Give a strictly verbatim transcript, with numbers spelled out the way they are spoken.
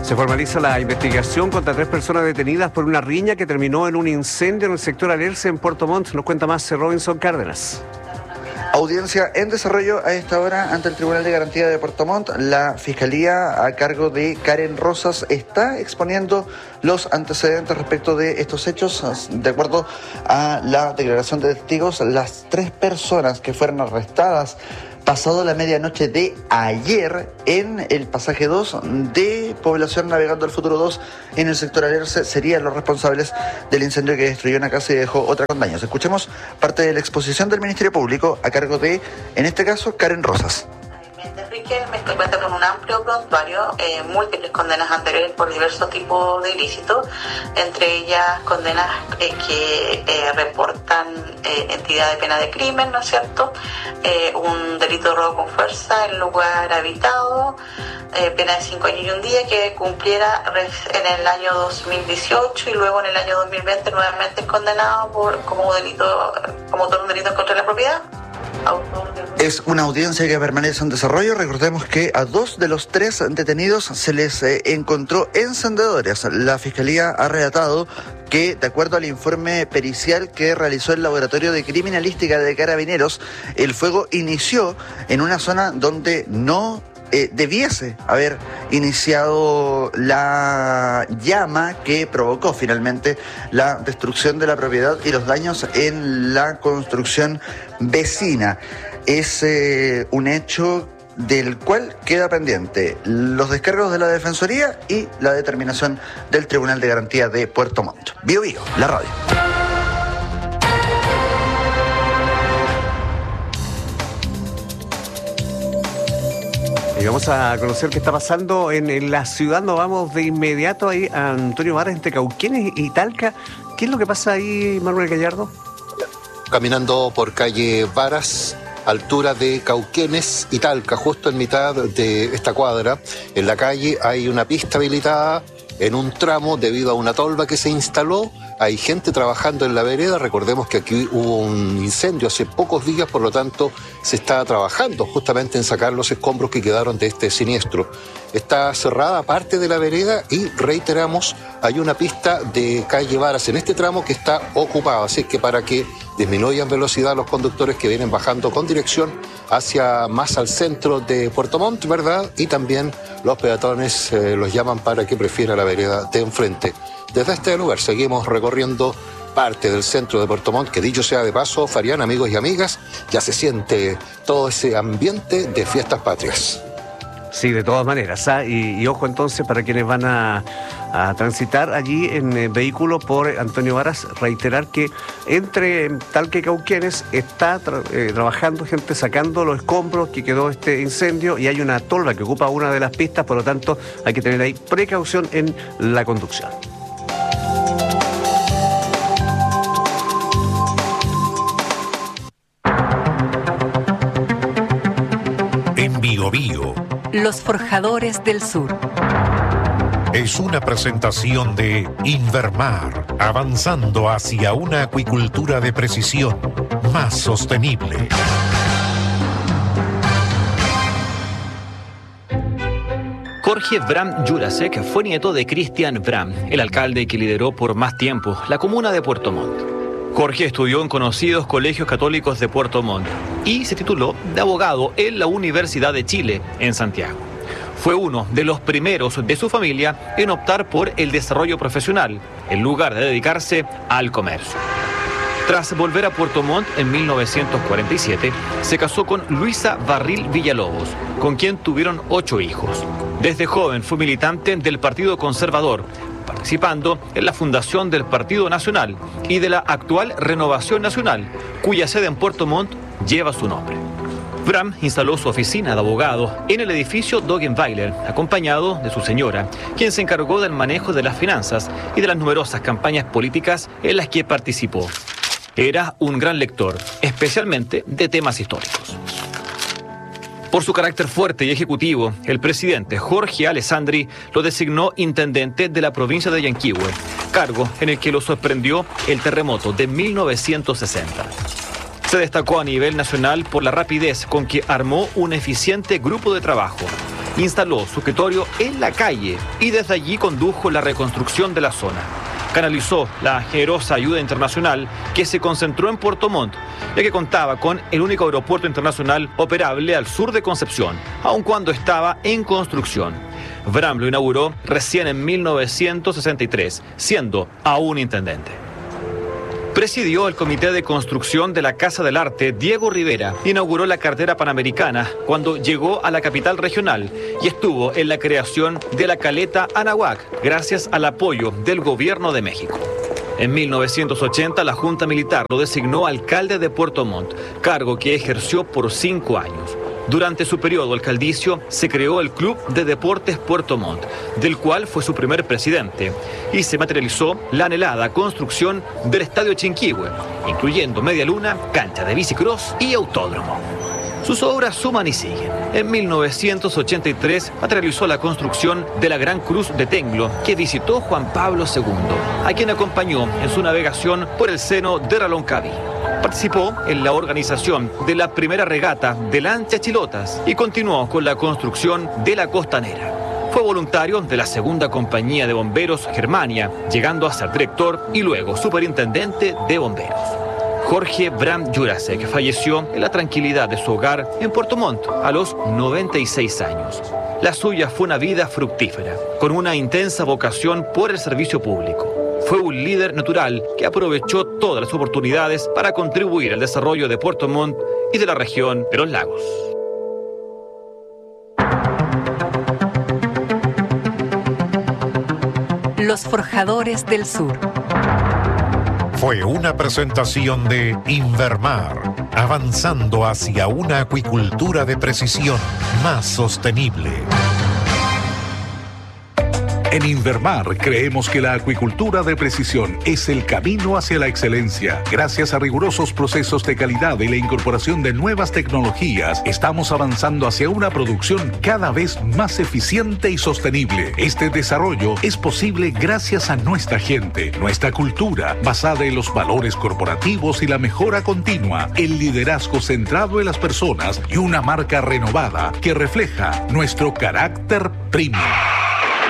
Se formaliza la investigación contra tres personas detenidas por una riña que terminó en un incendio en el sector Alerce en Puerto Montt. Nos cuenta más Robinson Cárdenas. Audiencia en desarrollo a esta hora ante el Tribunal de Garantía de Puerto Montt. La Fiscalía, a cargo de Karen Rosas, está exponiendo los antecedentes respecto de estos hechos. De acuerdo a la declaración de testigos, las tres personas que fueron arrestadas pasado la medianoche de ayer en el pasaje dos de Población Navegando al Futuro dos en el sector Alerce serían los responsables del incendio que destruyó una casa y dejó otra con daños. Escuchemos parte de la exposición del Ministerio Público a cargo de, en este caso, Karen Rosas. Riquelme cuenta con un amplio prontuario, eh, múltiples condenas anteriores por diversos tipos de ilícitos, entre ellas condenas eh, que eh, reportan eh, entidad de pena de crimen, ¿no es cierto? Eh, un delito de robo con fuerza en lugar habitado, eh, pena de cinco años y un día que cumpliera en el año dos mil dieciocho y luego en el año dos mil veinte nuevamente es condenado por como delito, como autor de un delito contra la propiedad. Es una audiencia que permanece en desarrollo. Recordemos que a dos de los tres detenidos se les eh, encontró encendedores. La Fiscalía ha relatado que, de acuerdo al informe pericial que realizó el Laboratorio de Criminalística de Carabineros, el fuego inició en una zona donde no Eh, debiese haber iniciado la llama que provocó finalmente la destrucción de la propiedad y los daños en la construcción vecina. Es eh, un hecho del cual queda pendiente los descargos de la Defensoría y la determinación del Tribunal de Garantía de Puerto Montt. Bio Bio, la radio. Y vamos a conocer qué está pasando en, en la ciudad. Nos vamos de inmediato ahí a Antonio Varas, entre Cauquenes y Talca. ¿Qué es lo que pasa ahí, Manuel Gallardo? Caminando por calle Varas, altura de Cauquenes y Talca, justo en mitad de esta cuadra. En la calle hay una pista habilitada en un tramo debido a una tolva que se instaló. Hay gente trabajando en la vereda. Recordemos que aquí hubo un incendio hace pocos días, por lo tanto se está trabajando justamente en sacar los escombros que quedaron de este siniestro. Está cerrada parte de la vereda y reiteramos, hay una pista de calle Varas en este tramo que está ocupada, así que para que disminuyan velocidad los conductores que vienen bajando con dirección hacia más al centro de Puerto Montt, ¿verdad? Y también los peatones eh, los llaman para que prefieran la vereda de enfrente. Desde este lugar seguimos recorriendo parte del centro de Puerto Montt, que dicho sea de paso, Farián, amigos y amigas, ya se siente todo ese ambiente de fiestas patrias. Sí, de todas maneras, ¿ah? y, y ojo entonces para quienes van a, a transitar allí en eh, vehículo por Antonio Varas, reiterar que entre Talca y Cauquenes está tra- eh, trabajando gente sacando los escombros que quedó este incendio y hay una tolva que ocupa una de las pistas, por lo tanto hay que tener ahí precaución en la conducción. En Bio Bio, Los Forjadores del Sur. es una presentación de Invermar, avanzando hacia una acuicultura de precisión más sostenible. Jorge Bram Jurasek fue nieto de Cristian Bram, el alcalde que lideró por más tiempo la comuna de Puerto Montt. Jorge estudió en conocidos colegios católicos de Puerto Montt y se tituló de abogado en la Universidad de Chile, en Santiago. Fue uno de los primeros de su familia en optar por el desarrollo profesional, en lugar de dedicarse al comercio. Tras volver a Puerto Montt en mil novecientos cuarenta y siete, se casó con Luisa Barril Villalobos, con quien tuvieron ocho hijos. Desde joven fue militante del Partido Conservador, participando en la fundación del Partido Nacional y de la actual Renovación Nacional, cuya sede en Puerto Montt lleva su nombre. Bram instaló su oficina de abogado en el edificio Dogenweiler, acompañado de su señora, quien se encargó del manejo de las finanzas y de las numerosas campañas políticas en las que participó. Era un gran lector, especialmente de temas históricos. Por su carácter fuerte y ejecutivo, el presidente Jorge Alessandri lo designó intendente de la provincia de Yanquihue, cargo en el que lo sorprendió el terremoto de mil novecientos sesenta. Se destacó a nivel nacional por la rapidez con que armó un eficiente grupo de trabajo, instaló su escritorio en la calle y desde allí condujo la reconstrucción de la zona. Canalizó la generosa ayuda internacional que se concentró en Puerto Montt, ya que contaba con el único aeropuerto internacional operable al sur de Concepción, aun cuando estaba en construcción. Bram lo inauguró recién en mil novecientos sesenta y tres, siendo aún intendente. Presidió el Comité de Construcción de la Casa del Arte Diego Rivera, inauguró la carretera panamericana cuando llegó a la capital regional y estuvo en la creación de la caleta Anahuac, gracias al apoyo del gobierno de México. En mil novecientos ochenta la Junta Militar lo designó alcalde de Puerto Montt, cargo que ejerció por cinco años. Durante su periodo alcaldicio se creó el Club de Deportes Puerto Montt, del cual fue su primer presidente, y se materializó la anhelada construcción del Estadio Chinquihue, incluyendo media luna, cancha de bicicross y autódromo. Sus obras suman y siguen. En mil novecientos ochenta y tres materializó la construcción de la Gran Cruz de Tenglo, que visitó Juan Pablo segundo, a quien acompañó en su navegación por el seno de Reloncaví. Participó en la organización de la primera regata de lanchas chilotas y continuó con la construcción de la costanera. Fue voluntario de la segunda compañía de bomberos Germania, llegando a ser director y luego superintendente de bomberos. Jorge Bram Jurasek falleció en la tranquilidad de su hogar en Puerto Montt a los noventa y seis años. La suya fue una vida fructífera, con una intensa vocación por el servicio público. Fue un líder natural que aprovechó todas las oportunidades para contribuir al desarrollo de Puerto Montt y de la región de los lagos. Los Forjadores del Sur. Fue una presentación de Invermar, avanzando hacia una acuicultura de precisión más sostenible. En Invermar creemos que la acuicultura de precisión es el camino hacia la excelencia. Gracias a rigurosos procesos de calidad y la incorporación de nuevas tecnologías, estamos avanzando hacia una producción cada vez más eficiente y sostenible. Este desarrollo es posible gracias a nuestra gente, nuestra cultura, basada en los valores corporativos y la mejora continua, el liderazgo centrado en las personas y una marca renovada que refleja nuestro carácter premium.